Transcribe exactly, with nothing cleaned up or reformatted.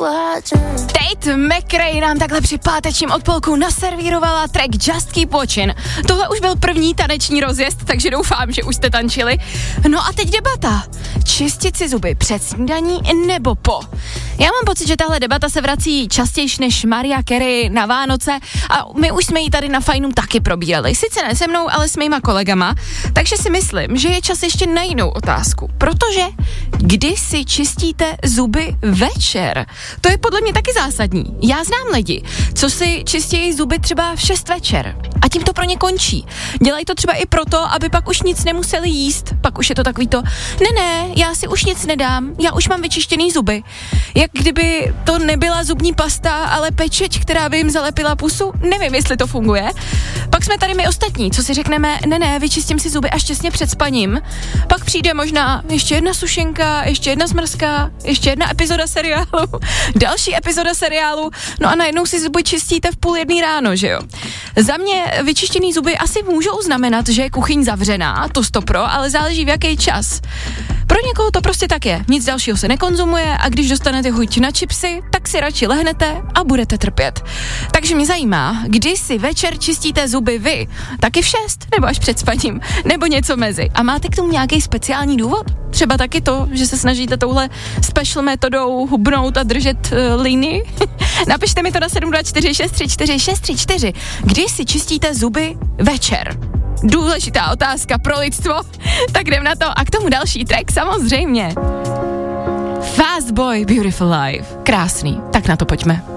Tate McRae nám takhle při pátečním odpolku naservírovala track Just Keep Watching. Tohle už byl první taneční rozjezd, takže doufám, že už jste tančili. No a teď debata. Čistit si zuby před snídaní nebo po? Já mám pocit, že tahle debata se vrací častěji než Mariah Carey na Vánoce a my už jsme ji tady na Fajnu taky probírali. Sice ne se mnou, ale s mýma kolegama, takže si myslím, že je čas ještě na jinou otázku. Protože kdy si čistíte zuby večer? To je podle mě taky zásadní. Já znám lidi, co si čistí zuby třeba v šest večer a tím to pro ně končí. Dělají to třeba i proto, aby pak už nic nemuseli jíst. Pak už je to takový to, ne, ne, já si už nic nedám, já už mám vyčištěný zuby. Jak kdyby to nebyla zubní pasta, ale pečeť, která by jim zalepila pusu. Nevím, jestli to funguje. Pak jsme tady my ostatní, co si řekneme, ne, ne, vyčistím si zuby až těsně před spaním. Pak přijde možná ještě jedna sušenka, ještě jedna zmrzka, ještě jedna epizoda seriálu, další epizoda seriálu, no a najednou si zuby čistíte v půl jedný ráno, že jo? Za mě vyčištěný zuby asi můžou znamenat, že je kuchyň zavřená, to stopro, ale záleží v jaký čas. Pro někoho to prostě tak je, nic dalšího se nekonzumuje a když dostanete chuť na chipsy, tak si radši lehnete a budete trpět. Takže mě zajímá, kdy si večer čistíte zuby vy, taky v šest nebo až před spaním, nebo něco mezi. A máte k tomu nějaký speciální důvod? Třeba taky to, že se snažíte touhle special metodou hubnout a držet uh, linii? Napište mi to na sedm dva čtyři šest tři čtyři šest tři čtyři. Kdy si čistíte zuby večer? Důležitá otázka pro lidstvo. Tak jdem na to a k tomu další track samozřejmě. Fast Boy, Beautiful Life. Krásný, tak na to pojďme.